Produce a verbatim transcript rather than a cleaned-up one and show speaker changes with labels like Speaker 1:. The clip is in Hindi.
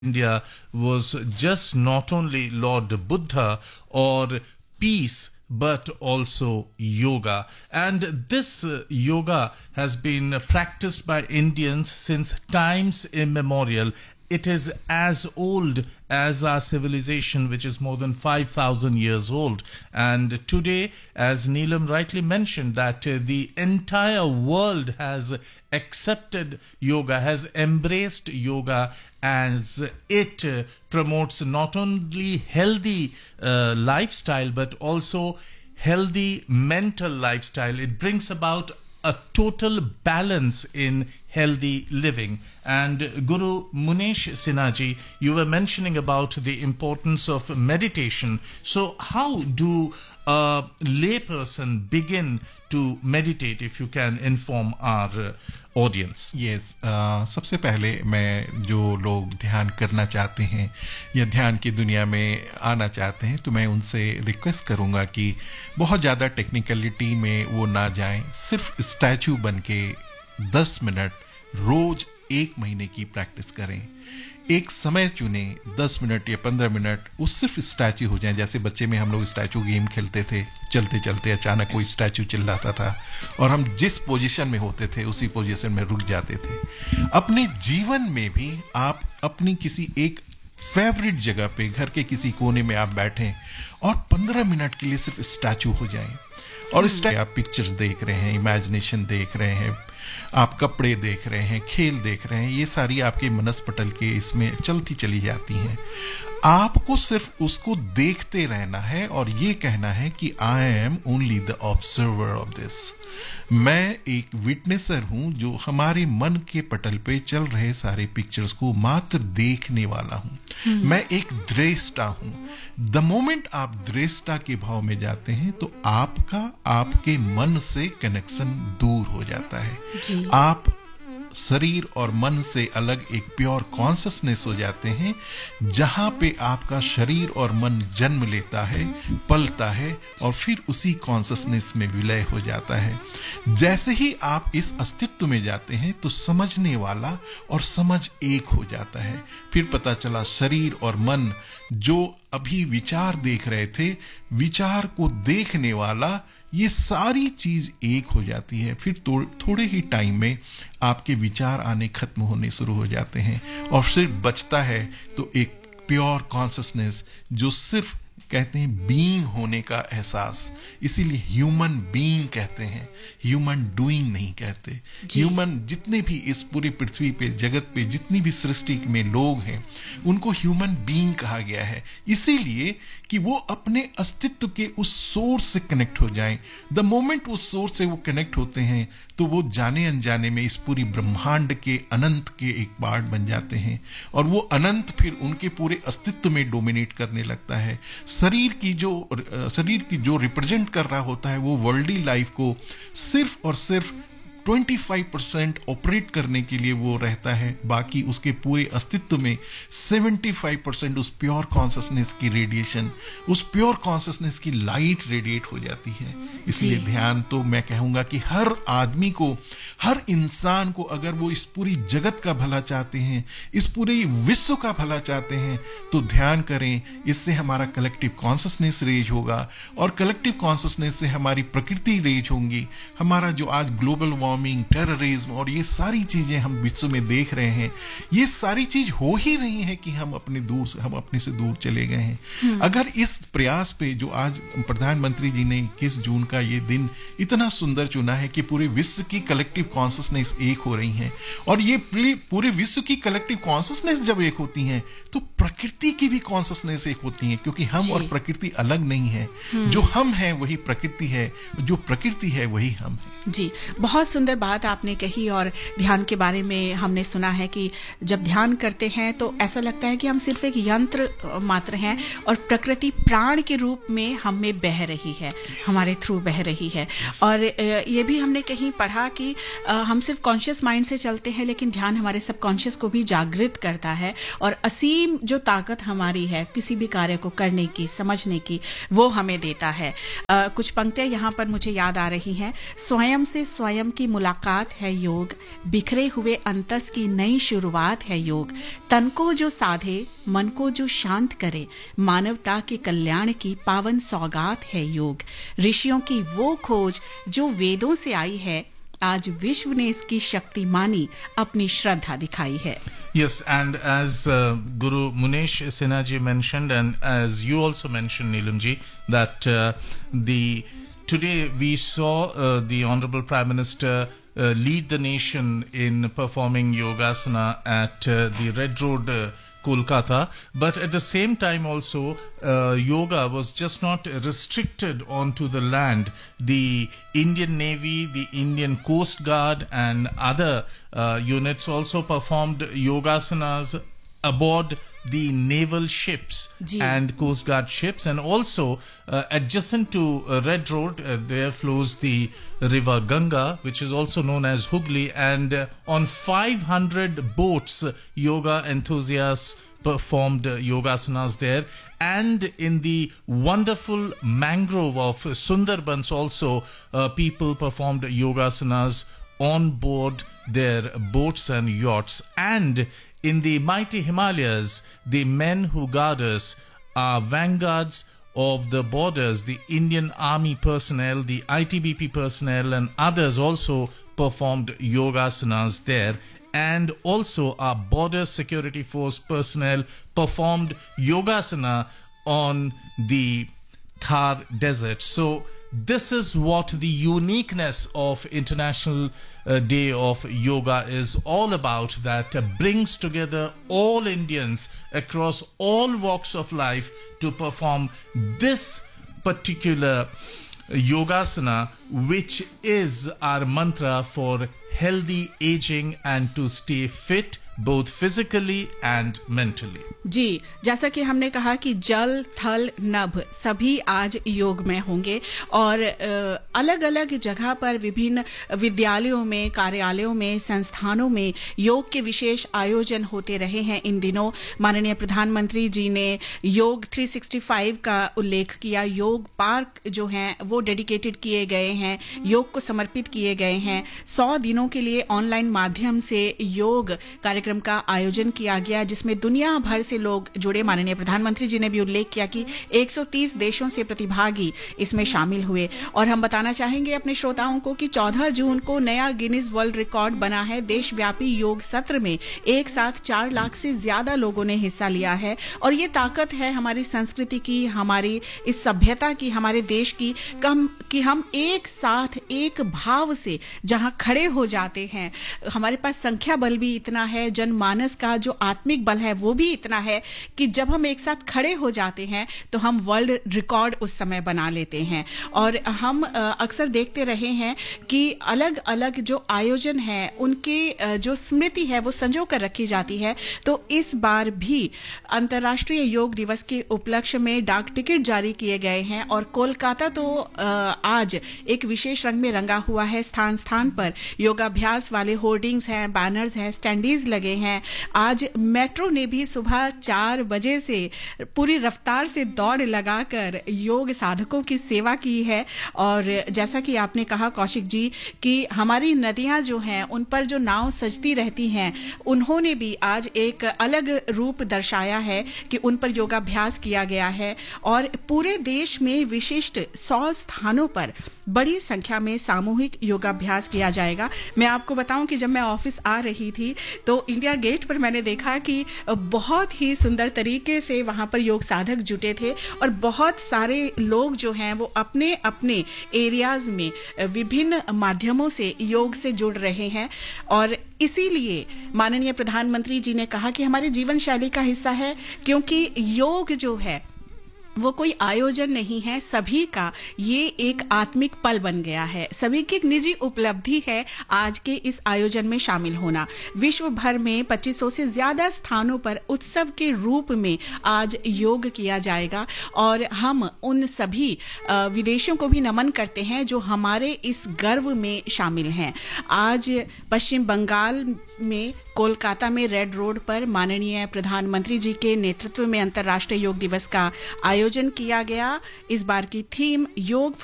Speaker 1: India was just not only Lord Buddha or peace, but also yoga. And this uh, yoga has been practiced by Indians since times immemorial. It is as old as our civilization, which is more than five thousand years old. And today, as Neelam rightly mentioned, that uh, the entire world has accepted yoga, has embraced yoga, as it uh, promotes not only healthy uh, lifestyle, but also healthy mental lifestyle. It brings about a total balance in healthy living. And Guru Munesh Sinha, you were mentioning about the importance of meditation. So how do a layperson begin to meditate, if you can inform our uh, audience?
Speaker 2: Yes, uh, सबसे पहले मैं जो लोग ध्यान करना चाहते हैं या ध्यान की दुनिया में आना चाहते हैं, तो मैं उनसे रिक्वेस्ट करूंगा कि बहुत ज़्यादा टेक्निकलिटी में वो ना जाएं, सिर्फ स्टैचू बन के दस मिनट रोज एक महीने की प्रैक्टिस करें. एक समय चुने, दस मिनट या पंद्रह मिनट, वो सिर्फ स्टैचू हो जाए. जैसे बच्चे में हम लोग स्टैचू गेम खेलते थे, चलते चलते अचानक कोई स्टैचू चिल्लाता था और हम जिस पोजीशन में होते थे उसी पोजीशन में रुक जाते थे. अपने जीवन में भी आप अपनी किसी एक फेवरेट जगह पे, घर के किसी कोने में आप बैठें और पंद्रह मिनट के लिए सिर्फ स्टैचू हो जाएं. और इस टाइप आप पिक्चर्स देख रहे हैं, इमेजिनेशन देख रहे हैं, आप कपड़े देख रहे हैं, खेल देख रहे हैं, ये सारी आपके मनस्पटल के इसमें चलती चली जाती हैं. आपको सिर्फ उसको देखते रहना है और ये कहना है कि I am only the observer of this. मैं एक विटनेसर हूं जो हमारे मन के पटल पे चल रहे सारे पिक्चर्स को मात्र देखने वाला हूं. hmm. मैं एक दृष्टा हूं. द मोमेंट आप दृष्टा के भाव में जाते हैं तो आपका आपके मन से कनेक्शन दूर हो जाता है. जी. आप शरीर और मन से अलग एक प्योर कॉन्शसनेस हो जाते हैं, जहां पे आपका शरीर और मन जन्म लेता है, पलता है और फिर उसी कॉन्शसनेस में विलय हो जाता है. जैसे ही आप इस अस्तित्व में जाते हैं तो समझने वाला और समझ एक हो जाता है. फिर पता चला शरीर और मन जो अभी विचार देख रहे थे, विचार को देखने वाला, ये सारी चीज एक हो जाती है. फिर तो, थोड़े ही टाइम में आपके विचार आने खत्म होने शुरू हो जाते हैं और फिर बचता है तो एक प्योर कॉन्शसनेस जो सिर्फ कहते हैं बीइंग होने का एहसास. इसीलिए ह्यूमन बीइंग कहते हैं, ह्यूमन डूइंग नहीं कहते. ह्यूमन जितने भी इस पूरी पृथ्वी पे, जगत पे जितनी भी सृष्टि में लोग हैं, उनको ह्यूमन बीइंग कहा गया है. इसीलिए कि वो अपने अस्तित्व के उस सोर्स से कनेक्ट हो जाएं. द मोमेंट उस सोर्स से वो कनेक्ट होते हैं तो वो जाने अनजाने में इस पूरी ब्रह्मांड के अनंत के एक पार्ट बन जाते हैं और वो अनंत फिर उनके पूरे अस्तित्व में डोमिनेट करने लगता है. शरीर की जो शरीर की जो रिप्रेजेंट कर रहा होता है वो वर्ल्डली लाइफ को सिर्फ और सिर्फ पच्चीस परसेंट ऑपरेट करने के लिए वो रहता है. बाकी उसके पूरे अस्तित्व में पचहत्तर परसेंट उस प्योर कॉन्शसनेस की रेडिएशन, उस प्योर कॉन्शसनेस की लाइट रेडिएट हो जाती है. इसलिए ध्यान तो मैं कहूंगा कि हर आदमी को, हर इंसान को, अगर वो इस पूरी जगत का भला चाहते हैं, इस पूरे विश्व का भला चाहते हैं, तो ध्यान करें. इससे हमारा कलेक्टिव कॉन्शसनेस रेज होगा और कलेक्टिव कॉन्शसनेस से हमारी प्रकृति रेज होंगी. हमारा जो आज ग्लोबल वार्मिंग, टेररिज्म और ये सारी चीजें हम विश्व में देख रहे हैं, ये सारी चीज हो ही रही है कि हम अपने दूर से हम अपने से दूर चले गए हैं. अगर इस प्रयास पे जो आज प्रधानमंत्री जी ने इक्कीस जून का ये दिन इतना सुंदर चुना है कि पूरे विश्व की कलेक्टिव कॉन्शसनेस एक हो रही है और ये पूरे विश्व की कलेक्टिव कॉन्शसनेस जब एक होती है तो प्रकृति की भी कॉन्शसनेस एक होती है, क्योंकि हम और प्रकृति अलग नहीं है. जो हम हैं वही प्रकृति है, जो प्रकृति है वही हम है.
Speaker 3: जी, बहुत सुंदर बात आपने कही. और ध्यान के बारे में हमने सुना है कि जब ध्यान करते हैं तो ऐसा लगता है कि हम सिर्फ एक यंत्र मात्र हैं और प्रकृति प्राण के रूप में हम में बह रही है, हमारे थ्रू बह रही है. और ये भी हमने कहीं पढ़ा कि हम सिर्फ कॉन्शियस माइंड से चलते हैं, लेकिन ध्यान हमारे सबकॉन्शियस को भी जागृत करता है और असीम जो ताकत हमारी है किसी भी कार्य को करने की, समझने की, वो हमें देता है. कुछ पंक्तियां यहाँ पर मुझे याद आ रही हैं. स्वयं से स्वयं की मुलाकात है योग, बिखरे हुए अंतस की नई शुरुआत है योग। तन को जो साधे, मन को जो शांत करे, मानवता के कल्याण की पावन सौगात है योग। ऋषियों की वो खोज जो वेदों से आई है, आज विश्व ने इसकी शक्ति मानी, अपनी श्रद्धा दिखाई है।
Speaker 1: Yes, and as uh, Guru Munesh Sinha ji mentioned, and as you also mentioned, Neelam ji, that uh, the today we saw uh, the Honorable Prime Minister uh, lead the nation in performing Yogasana at uh, the Red Road, uh, Kolkata, but at the same time also uh, yoga was just not restricted onto the land. The Indian Navy, the Indian Coast Guard and other uh, units also performed yogasanas aboard the naval ships
Speaker 3: Gee.
Speaker 1: and Coast Guard ships, and also uh, adjacent to uh, Red Road uh, there flows the river Ganga, which is also known as Hooghly, and uh, on five hundred boats uh, yoga enthusiasts performed uh, yogasanas there, and in the wonderful mangrove of Sundarbans also uh, people performed yogasanas on board their boats and yachts. And in the mighty Himalayas, the men who guard us are vanguards of the borders. The Indian Army personnel, the I T B P personnel and others also performed yogasanas there. And also our border security force personnel performed yogasana on the Thar Desert. So this is what the uniqueness of International uh, Day of Yoga is all about, that uh, brings together all Indians across all walks of life to perform this particular yogasana, which is our mantra for healthy aging and to stay fit both physically and mentally.
Speaker 3: जी, जैसा कि हमने कहा कि जल, थल, नभ सभी आज योग में होंगे और अलग अलग जगह पर विभिन्न विद्यालयों में, कार्यालयों में, संस्थानों में योग के विशेष आयोजन होते रहे हैं। इन दिनों माननीय प्रधानमंत्री जी ने योग तीन सौ पैंसठ का उल्लेख किया। योग पार्क जो हैं वो डेडिकेटेड किए गए हैं, योग को समर्पित किए गए हैं। सौ दिनों के लिए ऑनलाइन माध्यम से योग कार्यक्रम का आयोजन किया गया, जिसमें दुनिया भर से लोग जुड़े। माननीय प्रधानमंत्री जी ने भी उल्लेख किया कि एक सौ तीस देशों से प्रतिभागी इसमें शामिल हुए। और हम बताना चाहेंगे अपने श्रोताओं को कि चौदह जून को नया गिनीज वर्ल्ड रिकॉर्ड बना है। देशव्यापी योग सत्र में एक साथ चार लाख से ज्यादा लोगों ने हिस्सा लिया है। और ये ताकत है हमारी संस्कृति की, हमारी इस सभ्यता की, हमारे देश की, कम कि हम एक साथ एक भाव से जहां खड़े हो जाते हैं। हमारे पास संख्या बल भी इतना है, जनमानस का जो आत्मिक बल है वो भी इतना है कि जब हम एक साथ खड़े हो जाते हैं तो हम वर्ल्ड रिकॉर्ड उस समय बना लेते हैं। और हम अक्सर देखते रहे हैं कि अलग अलग जो आयोजन है उनके जो स्मृति है वो संजो कर रखी जाती है। तो इस बार भी अंतर्राष्ट्रीय योग दिवस के उपलक्ष्य में डाक टिकट जारी किए गए हैं और कोलकाता तो आज एक विशेष रंग में रंगा हुआ है। स्थान स्थान पर योगाभ्यास वाले होर्डिंग्स हैं, बैनर्स हैं, स्टैंडीज लगे हैं। आज मेट्रो ने भी सुबह चार बजे से पूरी रफ्तार से दौड़ लगाकर योग साधकों की सेवा की है। और जैसा कि आपने कहा कौशिक जी कि हमारी नदियां जो हैं उन पर जो नाव सजती रहती हैं, उन्होंने भी आज एक अलग रूप दर्शाया है कि उन पर योगाभ्यास किया गया है। और पूरे देश में विशिष्ट सौ स्थानों पर बड़ी संख्या में सामूहिक योगाभ्यास किया जाएगा। मैं आपको बताऊं कि जब मैं ऑफिस आ रही थी तो इंडिया गेट पर मैंने देखा कि बहुत ही सुंदर तरीके से वहां पर योग साधक जुटे थे और बहुत सारे लोग जो हैं वो अपने अपने एरियाज में विभिन्न माध्यमों से योग से जुड़ रहे हैं। और इसीलिए माननीय प्रधानमंत्री जी ने कहा कि हमारे जीवन शैली का हिस्सा है, क्योंकि योग जो है वो कोई आयोजन नहीं है, सभी का ये एक आत्मिक पल बन गया है। सभी की एक निजी उपलब्धि है आज के इस आयोजन में शामिल होना। विश्व भर में पच्चीस सौ से ज्यादा स्थानों पर उत्सव के रूप में आज योग किया जाएगा और हम उन सभी विदेशियों को भी नमन करते हैं जो हमारे इस गर्व में शामिल हैं। आज पश्चिम बंगाल में कोलकाता में रेड रोड पर माननीय प्रधानमंत्री जी के नेतृत्व में अंतर्राष्ट्रीय योग दिवस का आयोजन किया गया। इस बार की थीम योग